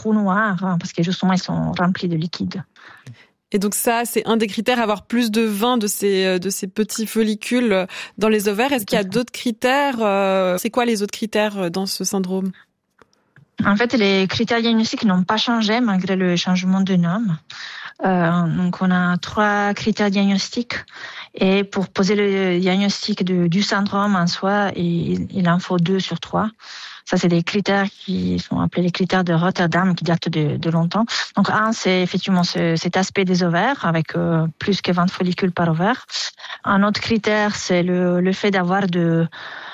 trous noirs, parce que justement, ils sont remplis de liquide. Et donc ça, c'est un des critères, avoir plus de 20 de ces petits follicules dans les ovaires. Est-ce qu'il y a d'autres critères? C'est quoi les autres critères dans ce syndrome? En fait, les critères diagnostiques n'ont pas changé malgré le changement de nom. Donc, on a 3 critères diagnostiques. Et pour poser le diagnostic du syndrome en soi, il en faut 2 sur 3. Ça, c'est des critères qui sont appelés les critères de Rotterdam, qui datent de longtemps. Donc, un, c'est effectivement cet aspect des ovaires, avec plus que 20 follicules par ovaire. Un autre critère, c'est le fait d'avoir de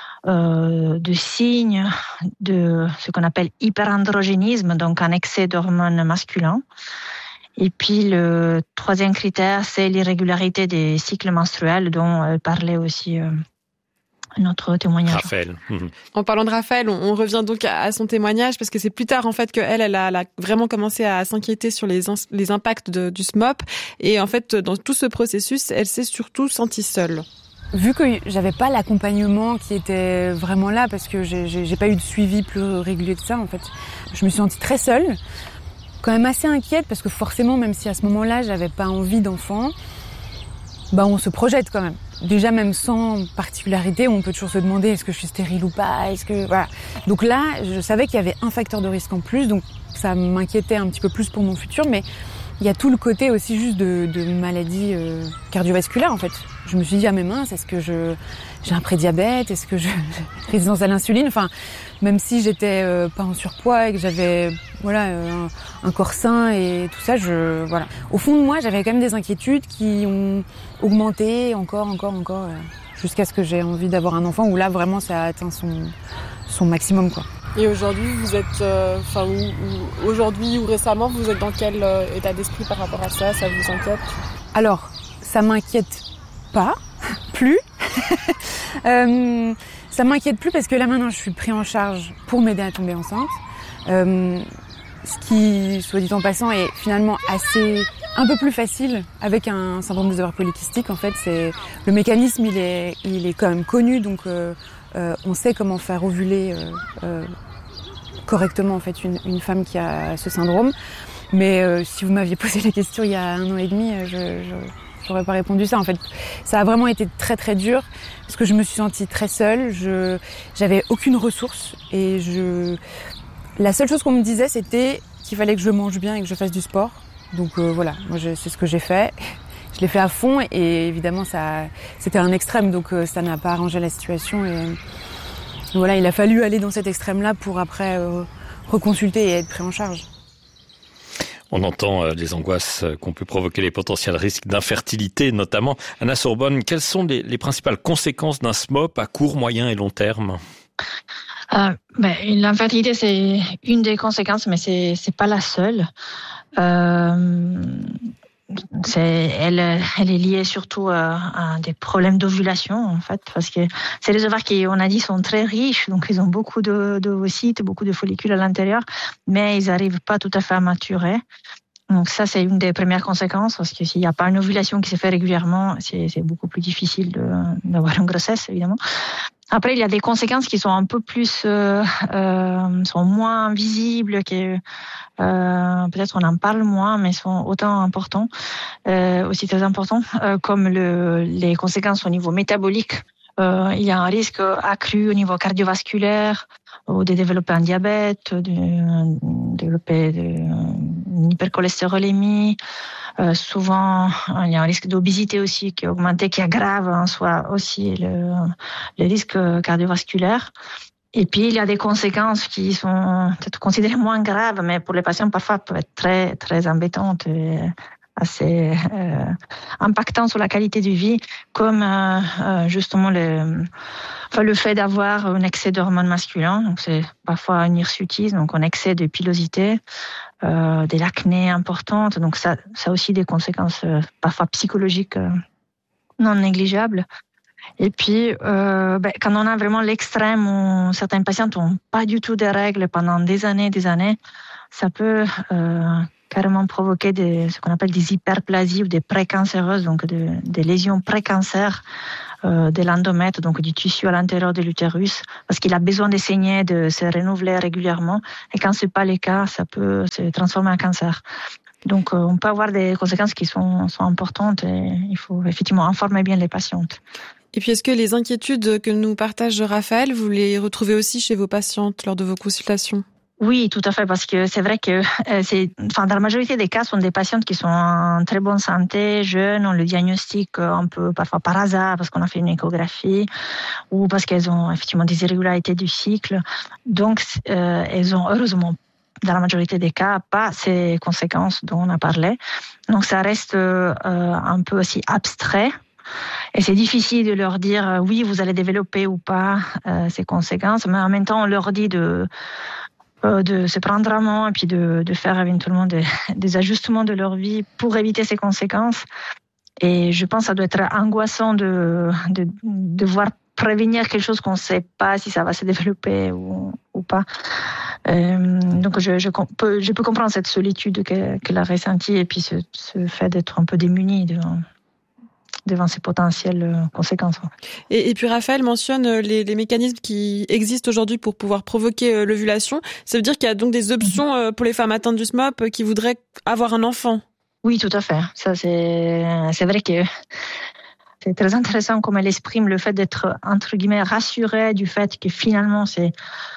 signes de ce qu'on appelle hyperandrogénisme, donc un excès d'hormones masculins. Et puis le 3e critère, c'est l'irrégularité des cycles menstruels, dont parlait aussi notre témoignage. Raphaël. En parlant de Raphaël, on revient donc à son témoignage, parce que c'est plus tard en fait qu'elle a vraiment commencé à s'inquiéter sur les impacts du SMOP. Et en fait, dans tout ce processus, elle s'est surtout sentie seule. Vu que j'avais pas l'accompagnement qui était vraiment là, parce que j'ai pas eu de suivi plus régulier que ça, en fait, je me suis sentie très seule, quand même assez inquiète, parce que forcément, même si à ce moment-là, j'avais pas envie d'enfant, on se projette quand même. Déjà, même sans particularité, on peut toujours se demander est-ce que je suis stérile ou pas, voilà. Donc là, je savais qu'il y avait un facteur de risque en plus, donc ça m'inquiétait un petit peu plus pour mon futur, mais il y a tout le côté aussi juste de maladie cardiovasculaire, en fait. Je me suis dit, mais mince, est-ce que j'ai un prédiabète? Est-ce que j'ai résistance à l'insuline? Enfin, même si j'étais pas en surpoids et que j'avais un corps sain et tout ça, voilà. Au fond de moi, j'avais quand même des inquiétudes qui ont augmenté encore, jusqu'à ce que j'ai envie d'avoir un enfant, où là, vraiment, ça a atteint son maximum, quoi. Et aujourd'hui, vous êtes, aujourd'hui ou récemment, vous êtes dans quel état d'esprit par rapport à ça? Ça vous inquiète? Alors, ça m'inquiète pas, plus. Ça m'inquiète plus parce que là maintenant, je suis pris en charge pour m'aider à tomber enceinte. Ce qui, soit dit en passant, est finalement un peu plus facile avec un syndrome des ovaires polykystiques. En fait, le mécanisme, il est quand même connu, donc on sait comment faire ovuler correctement en fait une femme qui a ce syndrome. Mais si vous m'aviez posé la question il y a 1 an et demi, j'aurais pas répondu ça. En fait, ça a vraiment été très très dur parce que je me suis sentie très seule. J'avais aucune ressource et la seule chose qu'on me disait, c'était qu'il fallait que je mange bien et que je fasse du sport. Donc voilà, moi c'est ce que j'ai fait. Je l'ai fait à fond et évidemment c'était un extrême, donc ça n'a pas arrangé la situation. Et voilà, il a fallu aller dans cet extrême-là pour après reconsulter et être pris en charge. On entend les angoisses qu'ont pu provoquer les potentiels risques d'infertilité, notamment. Anna Sorbonne, quelles sont les principales conséquences d'un SMOP à court, moyen et long terme? L'infertilité, c'est une des conséquences, mais c'est pas la seule. Elle est liée surtout à des problèmes d'ovulation, en fait, parce que c'est les ovaires qui, on a dit, sont très riches, donc ils ont beaucoup d'ovocytes, beaucoup de follicules à l'intérieur, mais ils n'arrivent pas tout à fait à maturer. Donc ça, c'est une des premières conséquences, parce que s'il n'y a pas une ovulation qui se fait régulièrement, c'est beaucoup plus difficile d'avoir une grossesse, évidemment. Après, il y a des conséquences qui sont un peu plus, sont moins visibles, que peut-être on en parle moins, mais sont autant importants, aussi très importants, comme les conséquences au niveau métabolique. Il y a un risque accru au niveau cardiovasculaire, de développer un diabète, de développer une hypercholestérolémie. Souvent, il y a un risque d'obésité aussi qui est augmenté, qui aggrave en soi aussi le risque cardiovasculaire. Et puis, il y a des conséquences qui sont peut-être considérées moins graves, mais pour les patients, parfois, peuvent être très, très embêtantes et assez impactantes sur la qualité de vie, comme justement le fait d'avoir un excès d'hormones masculins. Donc, c'est parfois un hirsutisme, donc un excès de pilosité, de l'acné importante. Donc, ça a aussi des conséquences parfois psychologiques non négligeables. Et puis, quand on a vraiment l'extrême où certaines patientes n'ont pas du tout de règles pendant des années, ça peut carrément provoquer ce qu'on appelle des hyperplasies ou des précancéreuses, donc des lésions précancères de l'endomètre, donc du tissu à l'intérieur de l'utérus, parce qu'il a besoin de saigner, de se renouveler régulièrement. Et quand c'est pas le cas, ça peut se transformer en cancer. Donc, on peut avoir des conséquences qui sont importantes et il faut effectivement informer bien les patientes. Et puis, est-ce que les inquiétudes que nous partage Raphaël, vous les retrouvez aussi chez vos patientes lors de vos consultations ? Oui, tout à fait, parce que c'est vrai que dans la majorité des cas, ce sont des patientes qui sont en très bonne santé, jeunes, on le diagnostique un peu parfois par hasard parce qu'on a fait une échographie ou parce qu'elles ont effectivement des irrégularités du cycle. Donc, elles ont heureusement, dans la majorité des cas, pas ces conséquences dont on a parlé. Donc, ça reste un peu aussi abstrait. Et c'est difficile de leur dire oui, vous allez développer ou pas ces conséquences, mais en même temps, on leur dit de se prendre en main et puis de faire éventuellement des ajustements de leur vie pour éviter ces conséquences. Et je pense que ça doit être angoissant de devoir prévenir quelque chose qu'on ne sait pas si ça va se développer ou pas. Donc je peux comprendre cette solitude qu'elle a ressentie et puis ce fait d'être un peu démunie devant ces potentielles conséquences. Et puis Raphaël mentionne les mécanismes qui existent aujourd'hui pour pouvoir provoquer l'ovulation. Ça veut dire qu'il y a donc des options pour les femmes atteintes du SMOP qui voudraient avoir un enfant. Oui, tout à fait. Ça, c'est vrai que c'est très intéressant comme elle exprime le fait d'être, entre guillemets, rassurée du fait que finalement c'est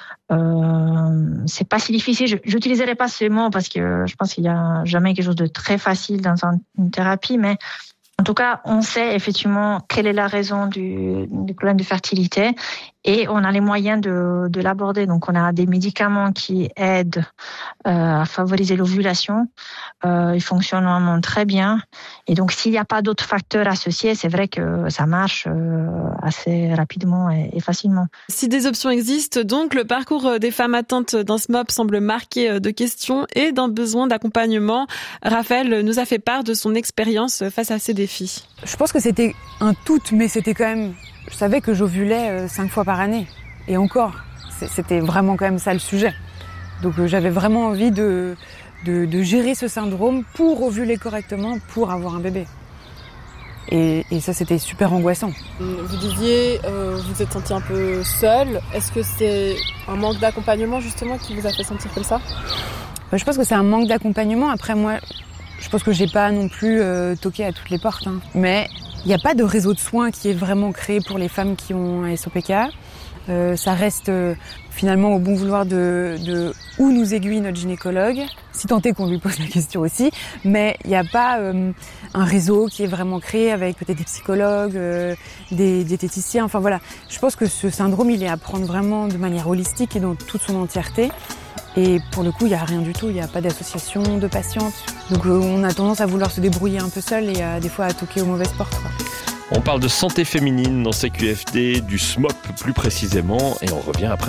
pas si difficile. J'utiliserai pas ce mot parce que je pense qu'il y a jamais quelque chose de très facile dans une thérapie, mais en tout cas, on sait effectivement quelle est la raison du problème de fertilité et on a les moyens de l'aborder. Donc, on a des médicaments qui aident à favoriser l'ovulation. Ils fonctionnent vraiment très bien. Et donc, s'il n'y a pas d'autres facteurs associés, c'est vrai que ça marche assez rapidement et facilement. Si des options existent, donc, le parcours des femmes atteintes d'un SMOP semble marqué de questions et d'un besoin d'accompagnement. Raphaël nous a fait part de son expérience face à ces défis. Je pense que c'était un tout, mais c'était quand même... Je savais que j'ovulais 5 fois par année. Et encore, c'était vraiment quand même ça le sujet. Donc j'avais vraiment envie de gérer ce syndrome pour ovuler correctement, pour avoir un bébé. Et ça, c'était super angoissant. Vous disiez, vous êtes sentie un peu seule. Est-ce que c'est un manque d'accompagnement justement qui vous a fait sentir comme ça ? Je pense que c'est un manque d'accompagnement. Après, moi, je pense que j'ai pas non plus toqué à toutes les portes. Mais il n'y a pas de réseau de soins qui est vraiment créé pour les femmes qui ont un SOPK. Ça reste finalement au bon vouloir de où nous aiguille notre gynécologue, si tant est qu'on lui pose la question aussi. Mais il n'y a pas un réseau qui est vraiment créé avec peut-être des psychologues, des diététiciens. Enfin voilà, je pense que ce syndrome, il est à prendre vraiment de manière holistique et dans toute son entièreté. Et pour le coup, il n'y a rien du tout, il n'y a pas d'association de patientes. Donc on a tendance à vouloir se débrouiller un peu seul et des fois à toquer aux mauvaises portes, quoi. On parle de santé féminine dans CQFD, du SMOP plus précisément, et on revient après.